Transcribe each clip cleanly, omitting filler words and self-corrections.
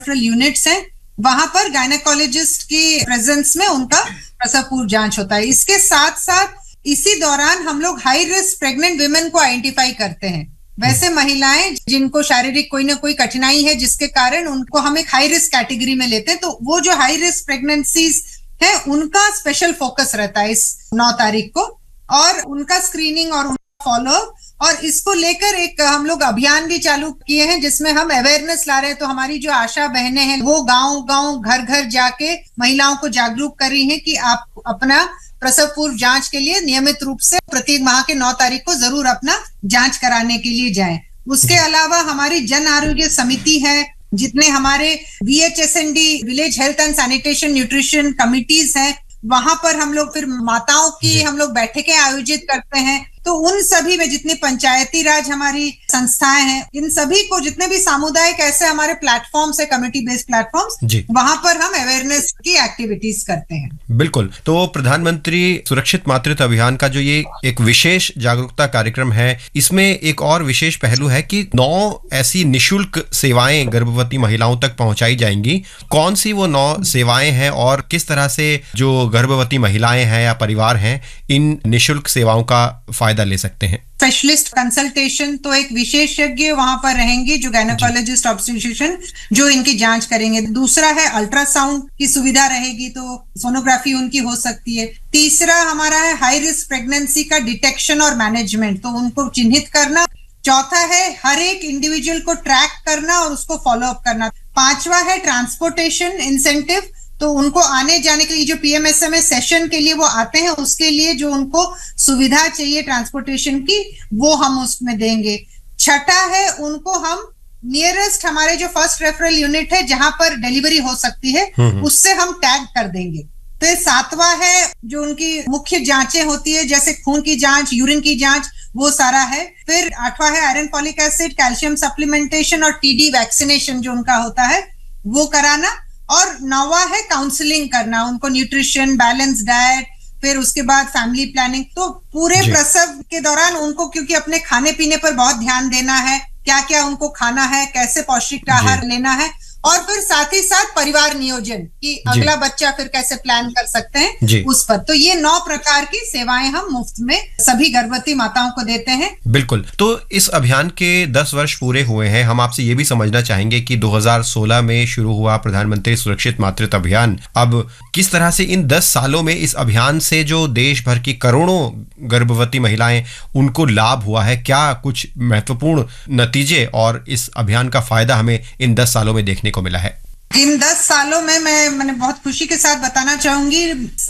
Units हैं, वहां पर गायनेकोलॉजिस्ट की प्रेजेंस में उनका प्रसव पूर्व जांच होता है। इसके साथ साथ इसी दौरान हम लोग हाई रिस्क प्रेग्नेंट विमेन को आइडेंटिफाई करते हैं। वैसे महिलाएं जिनको शारीरिक कोई ना कोई कठिनाई है जिसके कारण उनको हम एक हाई रिस्क कैटेगरी में लेते हैं, तो वो जो हाई रिस्क प्रेगनेंसीज है उनका स्पेशल फोकस रहता है इस 9 तारीख को, और उनका स्क्रीनिंग और उनका फॉलो। और इसको लेकर एक हम लोग अभियान भी चालू किए हैं जिसमें हम अवेयरनेस ला रहे हैं। तो हमारी जो आशा बहनें हैं वो गांव-गांव घर-घर जाके महिलाओं को जागरूक कर रही हैं कि आप अपना प्रसव पूर्व जांच के लिए नियमित रूप से प्रत्येक माह के 9 तारीख को जरूर अपना जांच कराने के लिए जाएं। उसके अलावा हमारी जन आरोग्य समिति है, जितने हमारे VHSND village health and sanitation nutrition committees हैं, वहां पर हम लोग फिर माताओं की हम लोग बैठकें आयोजित करते हैं। तो उन सभी में जितनी पंचायती राज हमारी संस्थाएं हैं, इन सभी को जितने भी सामुदायिक ऐसे हमारे प्लेटफॉर्म्स है, कम्युनिटी बेस्ड प्लेटफॉर्म्स, वहां पर हम अवेयरनेस की एक्टिविटीज करते हैं। बिल्कुल। तो प्रधानमंत्री सुरक्षित मातृत्व अभियान का जो ये एक विशेष जागरूकता कार्यक्रम है, इसमें एक और विशेष पहलू है कि 9 ऐसी निशुल्क सेवाएं गर्भवती महिलाओं तक पहुंचाई जाएंगी। कौन सी वो 9 सेवाएं हैं और किस तरह से जो गर्भवती महिलाएं हैं या परिवार हैं इन निशुल्क सेवाओं का फायदा ले सकते हैं? स्पेशलिस्ट कंसल्टेशन, तो एक विशेषज्ञ वहां पर रहेंगे जो गायनेकोलॉजिस्ट ऑब्स्टेट्रिशियन जो इनकी जांच करेंगे। दूसरा है अल्ट्रासाउंड की सुविधा रहेगी, तो सोनोग्राफी उनकी हो सकती है। तीसरा हमारा है हाई रिस्क प्रेगनेंसी का डिटेक्शन और मैनेजमेंट, तो उनको चिन्हित करना। चौथा है हर एक इंडिविजुअल को ट्रैक करना और उसको फॉलो अप करना। 5वां है ट्रांसपोर्टेशन इंसेंटिव, तो उनको आने जाने के लिए जो PMSMA सेशन के लिए वो आते हैं उसके लिए जो उनको सुविधा चाहिए ट्रांसपोर्टेशन की वो हम उसमें देंगे। छठा है उनको हम नियरेस्ट हमारे जो फर्स्ट रेफरल यूनिट है जहां पर डिलीवरी हो सकती है उससे हम टैग कर देंगे। फिर 7वां है जो उनकी मुख्य जांचें होती है जैसे खून की जांच, यूरिन की जांच, वो सारा है। फिर 8वां है iron folic acid, calcium supplementation और TD वैक्सीनेशन जो उनका होता है वो कराना। और 9वां है काउंसलिंग करना, उनको न्यूट्रिशन, बैलेंस डाइट, फिर उसके बाद फैमिली प्लानिंग। तो पूरे प्रसव के दौरान उनको क्योंकि अपने खाने पीने पर बहुत ध्यान देना है, क्या क्या उनको खाना है, कैसे पौष्टिक आहार लेना है, और फिर साथ ही साथ परिवार नियोजन कि अगला बच्चा फिर कैसे प्लान कर सकते हैं उस पर। तो ये 9 प्रकार की सेवाएं हम मुफ्त में सभी गर्भवती माताओं को देते हैं। बिल्कुल। तो इस अभियान के 10 वर्ष पूरे हुए हैं। हम आपसे ये भी समझना चाहेंगे कि 2016 में शुरू हुआ प्रधानमंत्री सुरक्षित मातृत्व अभियान, अब किस तरह से इन 10 सालों में इस अभियान से जो देश भर की करोड़ों गर्भवती महिलाएं उनको लाभ हुआ है, क्या कुछ महत्वपूर्ण नतीजे और इस अभियान का फायदा हमें इन 10 सालों में देखने को मिला है? इन 10 सालों में मैंने बहुत खुशी के साथ बताना चाहूंगी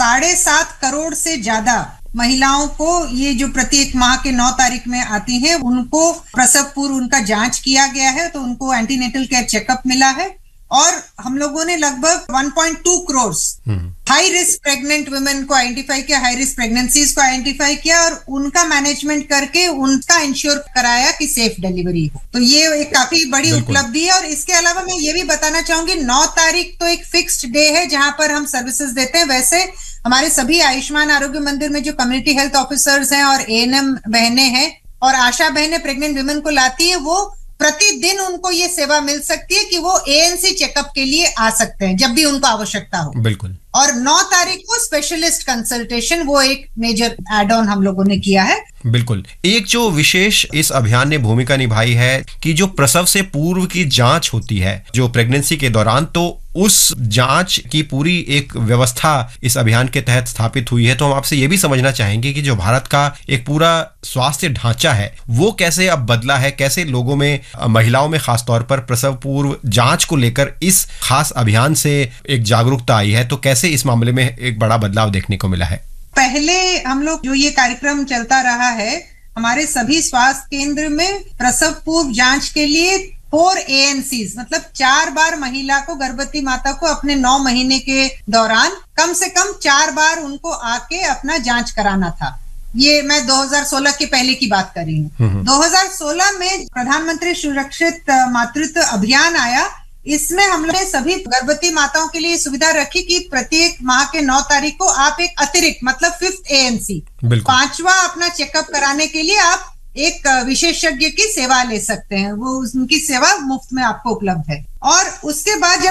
7.5 करोड़ से ज्यादा महिलाओं को ये जो प्रत्येक माह के 9 तारीख में आती हैं उनको प्रसव पूर्व उनका जांच किया गया है, तो उनको एंटीनेटल केयर चेकअप मिला है। और हम लोगों ने लगभग 1.2 crore high risk pregnant women को आइडेंटिफाई किया, हाई रिस्क प्रेगनेंसीज को आइडेंटिफाई किया और उनका मैनेजमेंट करके उनका इंश्योर कराया कि सेफ डिलीवरी हो। तो ये एक काफी बड़ी उपलब्धि है। और इसके अलावा मैं ये भी बताना चाहूंगी 9 तारीख तो एक फिक्स्ड डे है जहां पर हम सर्विसेज देते हैं। वैसे हमारे सभी आयुष्मान आरोग्य मंदिर में जो कम्युनिटी हेल्थ ऑफिसर्स हैं और ANM बहनें हैं और आशा बहनें प्रेग्नेंट वुमेन को लाती है, वो प्रतिदिन उनको ये सेवा मिल सकती है कि वो ANC चेकअप के लिए आ सकते हैं जब भी उनको आवश्यकता हो। बिल्कुल। और 9 तारीख को स्पेशलिस्ट कंसल्टेशन, वो एक मेजर एड ऑन हम लोगों ने किया है। बिल्कुल। एक जो विशेष इस अभियान ने भूमिका निभाई है कि जो प्रसव से पूर्व की जांच होती है जो प्रेगनेंसी के दौरान, तो उस जांच की पूरी एक व्यवस्था इस अभियान के तहत स्थापित हुई है। तो हम आपसे ये भी समझना चाहेंगे कि जो भारत का एक पूरा स्वास्थ्य ढांचा है वो कैसे अब बदला है, कैसे लोगों में, महिलाओं में खासतौर पर प्रसव पूर्व जांच को लेकर इस खास अभियान से एक जागरूकता आई है, तो कैसे इस मामले में एक बड़ा बदलाव देखने को मिला है? पहले हम लोग जो ये कार्यक्रम चलता रहा है हमारे सभी स्वास्थ्य केंद्र में प्रसव पूर्व जांच के लिए 4 ANCs मतलब 4 बार महिला को, गर्भवती माता को अपने 9 महीने के दौरान कम से कम 4 बार उनको आके अपना जांच कराना था। ये मैं 2016 के पहले की बात कर रही हूँ। 2016 में प्रधानमंत्री सुरक्षित मातृत्व अभियान आया। इसमें हम लोग ने सभी गर्भवती माताओं के लिए सुविधा रखी कि प्रत्येक माह के 9 तारीख को आप एक अतिरिक्त मतलब 5th ANC 5वां अपना चेकअप कराने के लिए आप एक विशेषज्ञ की सेवा ले सकते हैं। वो उनकी सेवा मुफ्त में आपको उपलब्ध है। और उसके बाद